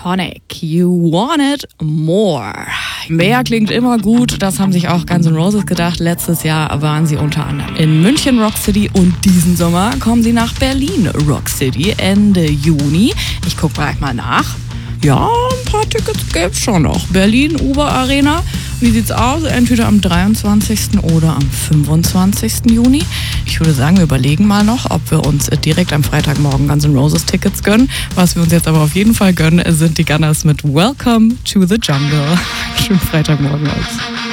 Pentatonix, You Want It More. Mehr klingt immer gut, das haben sich auch Guns N' Roses gedacht. Letztes Jahr waren sie unter anderem in München Rock City und diesen Sommer kommen sie nach Berlin Rock City Ende Juni. Ich gucke gleich mal nach. Ja, ein paar Tickets gäbe es schon noch. Berlin, Uber Arena. Wie sieht's aus? Entweder am 23. oder am 25. Juni. Ich würde sagen, wir überlegen mal noch, ob wir uns direkt am Freitagmorgen Guns N' Roses Tickets gönnen. Was wir uns jetzt aber auf jeden Fall gönnen, sind die Gunners mit Welcome to the Jungle. Schönen Freitagmorgen aus.